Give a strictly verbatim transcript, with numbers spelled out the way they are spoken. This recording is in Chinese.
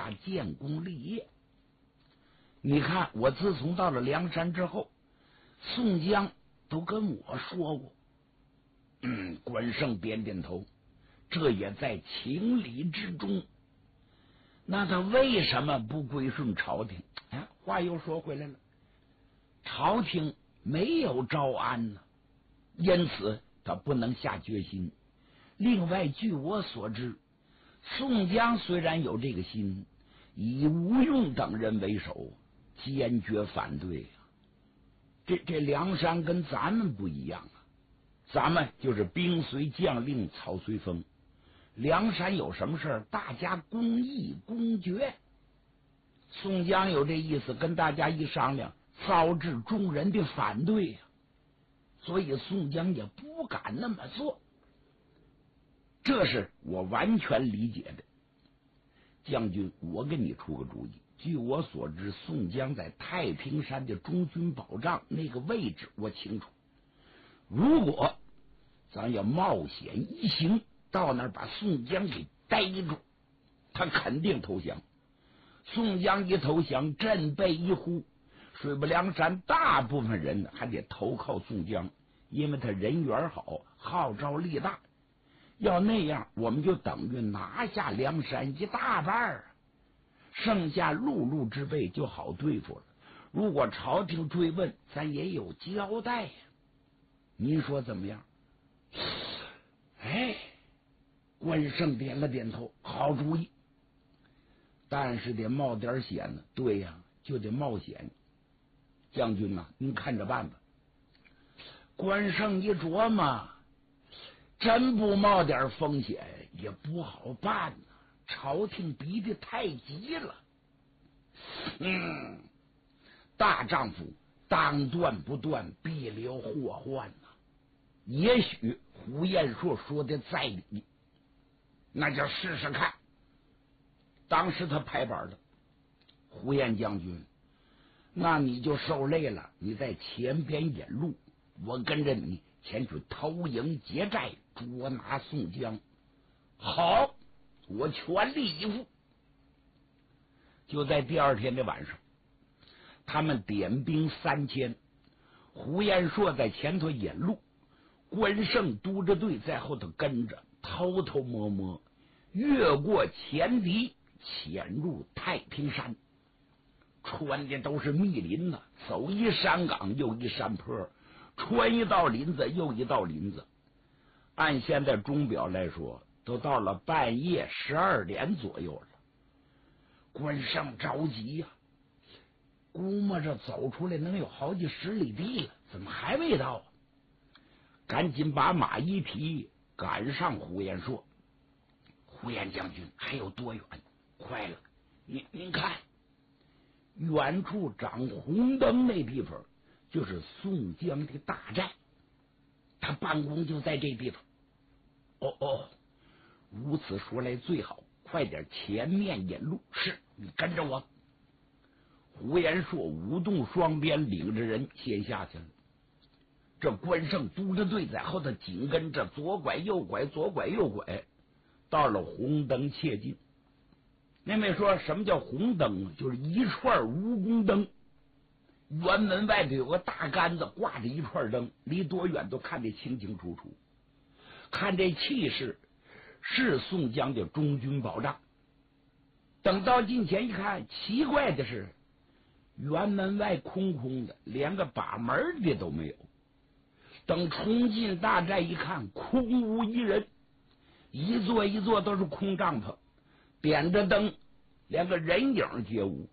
法建功立业。你看，我自从到了梁山之后，宋江都跟我说过。嗯，关胜点点头，这也在情理之中。那他为什么不归顺朝廷？哎，话又说回来了，朝廷没有招安呢，因此他不能下决心。另外，据我所知，宋江虽然有这个心，以吴用等人为首，坚决反对啊。这这梁山跟咱们不一样啊，咱们就是兵随将令，草随风。梁山有什么事儿，大家公议公决。宋江有这意思，跟大家一商量，遭致众人的反对呀、啊，所以宋江也不敢那么做。这是我完全理解的。将军，我给你出个主意。据我所知，宋江在太平山的中军保障那个位置我清楚。如果咱要冒险一行，到那儿把宋江给逮住，他肯定投降。宋江一投降，阵背一呼，水泊梁山大部分人还得投靠宋江，因为他人缘好，号召力大。要那样，我们就等于拿下梁山一大半啊，剩下陆路之辈就好对付了。如果朝廷追问，咱也有交代呀。您说怎么样？哎，关胜点了点头，好主意，但是得冒点险呢。对呀，就得冒险。将军呐、啊，您看着办吧。关胜一琢磨，真不冒点风险也不好办呢、啊。朝廷逼得太急了。嗯，大丈夫当断不断，必留祸患呐、啊。也许胡彦硕说的在理，那就试试看。当时他拍板了，胡彦将军，那你就受累了，你在前边引路，我跟着你前去偷营劫寨，捉拿宋江。好，我全力以赴。就在第二天的晚上，他们点兵三千，胡彦硕在前头引路，关胜督着队在后头跟着，偷偷摸摸越过前敌，潜入太平山。穿的都是密林呐，走一山岗又一山坡，穿一道林子又一道林子。按现在钟表来说，都到了半夜十二点左右了。关胜着急呀、啊，估摸着走出来能有好几十里地了，怎么还未到啊？赶紧把马一提，赶上胡彦硕。胡彦将军，还有多远？快了，您您看，远处长红灯那地方就是宋江的大寨，他办公就在这地方。哦哦，如此说来最好，快点前面引路。是，你跟着我。胡彦硕舞动双鞭，领着人先下去了。这关胜督着队在后头紧跟着，左拐右拐，左拐右拐，到了红灯切近。那没说什么叫红灯，就是一串蜈蚣灯，辕门外头有个大杆子挂着一串灯，离多远都看得清清楚楚。看这气势，是宋江的中军保障。等到近前一看，奇怪的是，辕门外空空的，连个把门的都没有。等冲进大寨一看，空无一人，一座一座都是空帐篷，点着灯，连个人影皆无。